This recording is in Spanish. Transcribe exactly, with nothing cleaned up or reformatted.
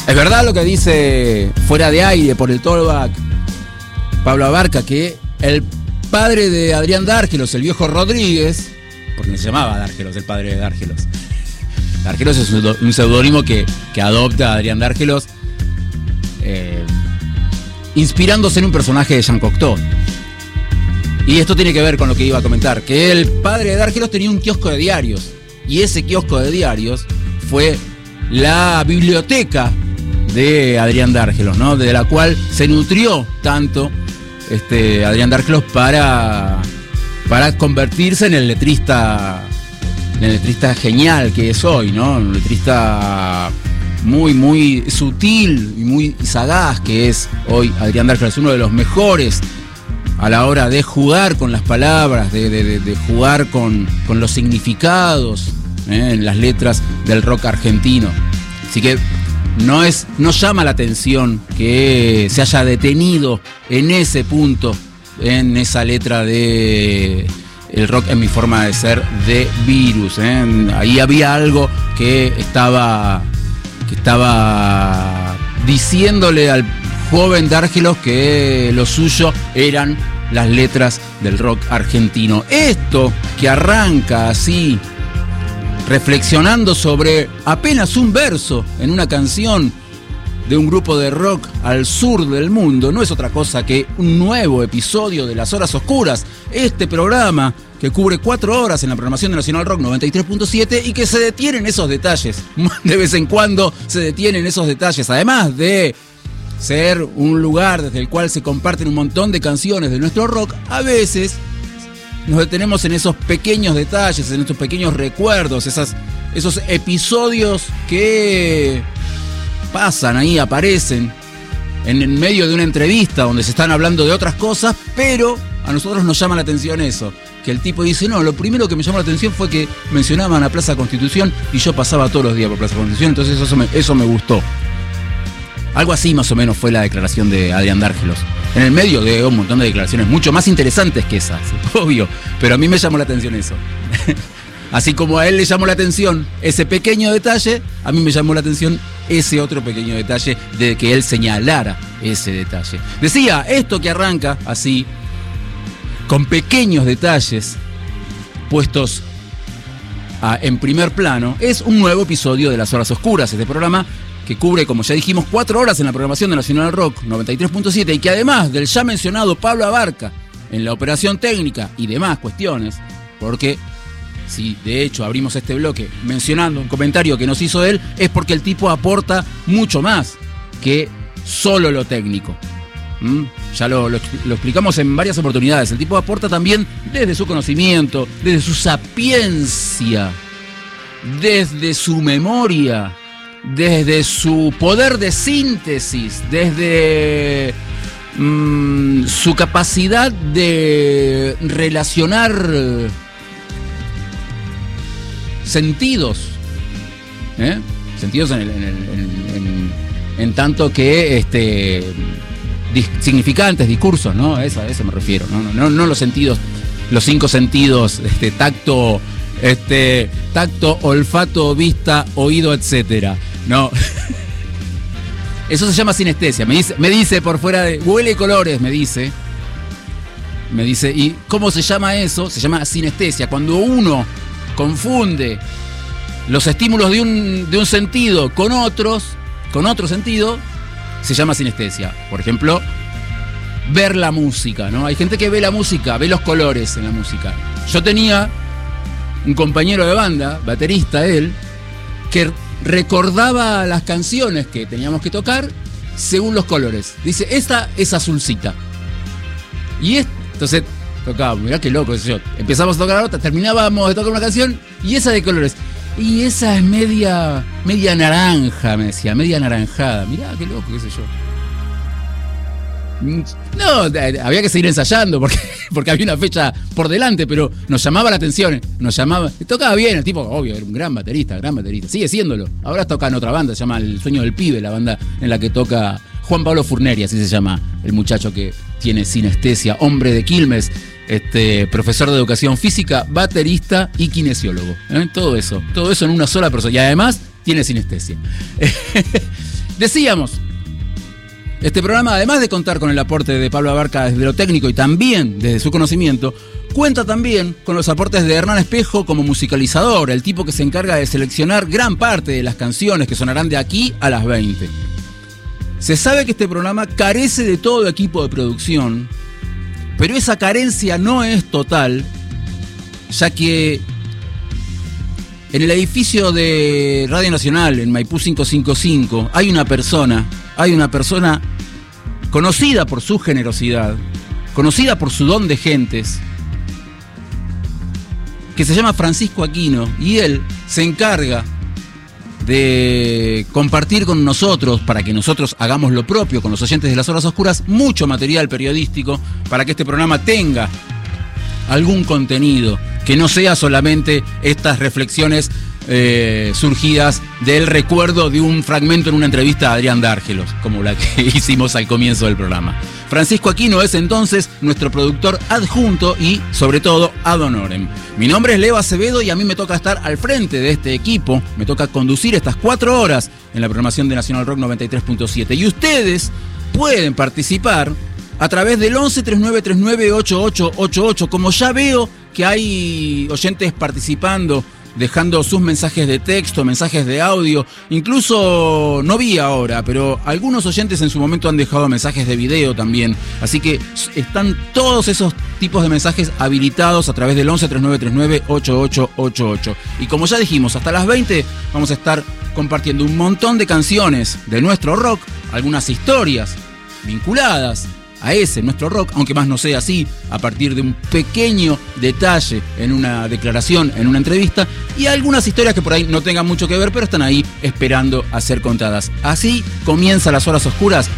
Es verdad lo que dice fuera de aire por el talkback Pablo Abarca, que el padre de Adrián Dárgelos, el viejo Rodríguez, porque no se llamaba Dárgelos, el padre de Dárgelos. Dárgelos es un seudónimo que, que adopta a Adrián Dárgelos, eh, inspirándose en un personaje de Jean Cocteau. Y esto tiene que ver con lo que iba a comentar, que el padre de Dárgelos tenía un kiosco de diarios, y ese kiosco de diarios fue la biblioteca de Adrián Dárgelos, ¿no? De la cual se nutrió tanto este, Adrián Dárgelos para, para convertirse en el letrista, en el letrista genial que es hoy, ¿no? Un letrista muy, muy sutil y muy sagaz que es hoy Adrián Dárgelos, uno de los mejores a la hora de jugar con las palabras, de, de, de, de jugar con, con los significados, ¿eh? En las letras del rock argentino. Así que no es, no llama la atención que se haya detenido en ese punto, en esa letra de el rock en mi forma de ser de Virus, ¿eh? Ahí había algo que estaba, que estaba diciéndole al joven Dárgelos que lo suyo eran las letras del rock argentino. Esto que arranca así, reflexionando sobre apenas un verso en una canción de un grupo de rock al sur del mundo, no es otra cosa que un nuevo episodio de Las Horas Oscuras, este programa que cubre cuatro horas en la programación de Nacional Rock noventa y tres punto siete y que se detiene en esos detalles. De vez en cuando se detiene en esos detalles, además de ser un lugar desde el cual se comparten un montón de canciones de nuestro rock. A veces nos detenemos en esos pequeños detalles, en estos pequeños recuerdos, esas, esos episodios que pasan ahí, aparecen en, en medio de una entrevista donde se están hablando de otras cosas, pero a nosotros nos llama la atención eso, que el tipo dice, no, lo primero que me llamó la atención fue que mencionaban a Plaza Constitución y yo pasaba todos los días por Plaza Constitución, entonces eso me, eso me gustó. Algo así más o menos fue la declaración de Adrián Dárgelos, en el medio de un montón de declaraciones mucho más interesantes que esas, obvio, pero a mí me llamó la atención eso. Así como a él le llamó la atención ese pequeño detalle, a mí me llamó la atención ese otro pequeño detalle de que él señalara ese detalle. Decía, esto que arranca así, con pequeños detalles puestos a, en primer plano, es un nuevo episodio de Las Horas Oscuras, este programa que cubre, como ya dijimos, cuatro horas en la programación de Nacional Rock noventa y tres punto siete y que además del ya mencionado Pablo Abarca en la operación técnica y demás cuestiones, porque si de hecho abrimos este bloque mencionando un comentario que nos hizo él, es porque el tipo aporta mucho más que solo lo técnico. ¿Mm? Ya lo, lo, lo explicamos en varias oportunidades. El tipo aporta también desde su conocimiento, desde su sapiencia, desde su memoria, desde su poder de síntesis, desde mmm, su capacidad de relacionar sentidos, ¿eh? Sentidos en, el, en, el, en, en, en tanto que este, dis, significantes, discursos, ¿no? A eso, a eso me refiero, ¿no? No, no, no los sentidos, los cinco sentidos, este, tacto, este, tacto, olfato, vista, oído, etcétera. No. Eso se llama sinestesia. Me dice, me dice por fuera de. Huele colores, me dice. Me dice. ¿Y cómo se llama eso? Se llama sinestesia. Cuando uno confunde los estímulos de un, de un sentido con otros, con otro sentido, se llama sinestesia. Por ejemplo, ver la música, ¿no? Hay gente que ve la música, ve los colores en la música. Yo tenía un compañero de banda, baterista él, que recordaba las canciones que teníamos que tocar según los colores. Dice, esta es azulcita. Y es, entonces tocábamos, mirá qué loco, yo. Empezamos a tocar la otra, terminábamos de tocar una canción y esa de colores. Y esa es media, media naranja, me decía, media naranjada. Mirá qué loco, qué sé yo. No, había que seguir ensayando porque, porque había una fecha por delante, pero nos llamaba la atención, nos llamaba, tocaba bien, el tipo, obvio, era un gran baterista, gran baterista, sigue siéndolo. Ahora toca en otra banda, se llama El Sueño del Pibe, la banda en la que toca Juan Pablo Furneri, así se llama el muchacho que tiene sinestesia, hombre de Quilmes, este, profesor de educación física, baterista y kinesiólogo, ¿eh? Todo eso, todo eso en una sola persona, y además tiene sinestesia. Decíamos, este programa, además de contar con el aporte de Pablo Abarca desde lo técnico y también desde su conocimiento, cuenta también con los aportes de Hernán Espejo como musicalizador, el tipo que se encarga de seleccionar gran parte de las canciones que sonarán de aquí a las veinte. Se sabe que este programa carece de todo equipo de producción, pero esa carencia no es total, ya que en el edificio de Radio Nacional, en Maipú quinientos cincuenta y cinco, hay una persona, hay una persona conocida por su generosidad, conocida por su don de gentes, que se llama Francisco Aquino, y él se encarga de compartir con nosotros, para que nosotros hagamos lo propio con los oyentes de Las Horas Oscuras, mucho material periodístico para que este programa tenga algún contenido, que no sea solamente estas reflexiones eh, surgidas del recuerdo de un fragmento en una entrevista a Adrián Dárgelos, como la que hicimos al comienzo del programa. Francisco Aquino es entonces nuestro productor adjunto y, sobre todo, ad honorem. Mi nombre es Leo Acevedo y a mí me toca estar al frente de este equipo, me toca conducir estas cuatro horas en la programación de Nacional Rock noventa y tres punto siete. Y ustedes pueden participar a través del once, treinta y nueve treinta y nueve, ochenta y ocho ochenta y ocho. Como ya veo que hay oyentes participando, dejando sus mensajes de texto, mensajes de audio, incluso no vi ahora, pero algunos oyentes en su momento han dejado mensajes de video también, así que están todos esos tipos de mensajes habilitados a través del once, treinta y nueve treinta y nueve, ochenta y ocho ochenta y ocho. Y como ya dijimos, hasta las veinte vamos a estar compartiendo un montón de canciones de nuestro rock, algunas historias vinculadas a ese, nuestro rock, aunque más no sea así, a partir de un pequeño detalle en una declaración, en una entrevista, y algunas historias que por ahí no tengan mucho que ver, pero están ahí esperando a ser contadas. Así comienza Las Horas Oscuras.